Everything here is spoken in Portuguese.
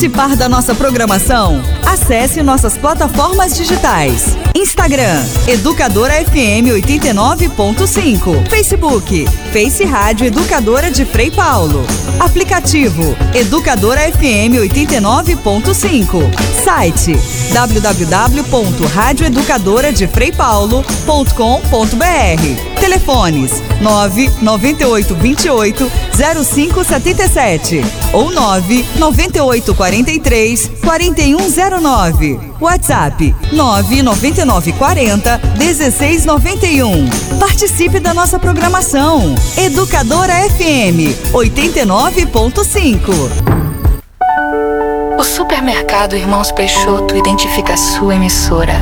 participar da nossa programação? Acesse nossas plataformas digitais. Instagram, Educadora FM 89.5. Facebook, Face Rádio Educadora de Frei Paulo. Aplicativo, Educadora FM 89.5. Site, www.radioeducadoradefreipaulo.com.br. Telefones, 99828-0577 ou 99843-4109. WhatsApp, 99940-1691. Participe da nossa programação. Educadora FM 89.5. O Supermercado Irmãos Peixoto identifica a sua emissora